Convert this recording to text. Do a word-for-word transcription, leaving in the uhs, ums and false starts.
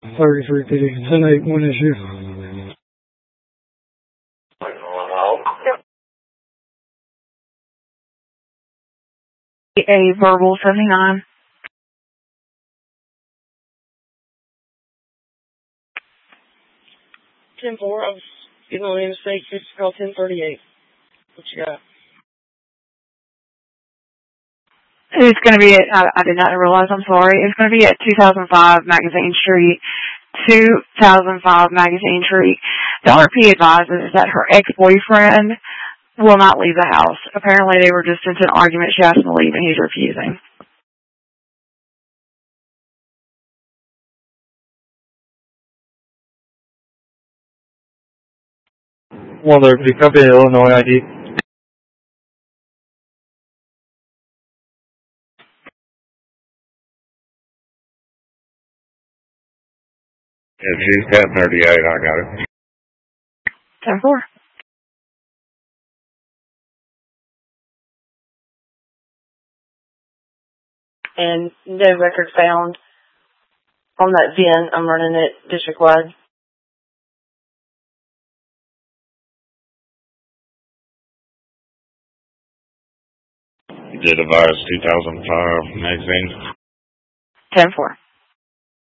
thirty-three P D, ten eight, one issue. A verbal seventy-nine. ten four, I was getting on the interstate, fifty call ten thirty-eight. What you got? It's going to be at, I, I did not realize, I'm sorry. It's going to be at two thousand five Magazine Street. two thousand five Magazine Street. The R P advises that her ex-boyfriend will not leave the house. Apparently they were just into an argument. She asked him to leave and he's refusing. One there, pick up in Illinois I D. If she's ten thirty-eight, I got it. ten four. And no record found on that V I N. I'm running it district-wide. Did advise two thousand five magazine. ten four.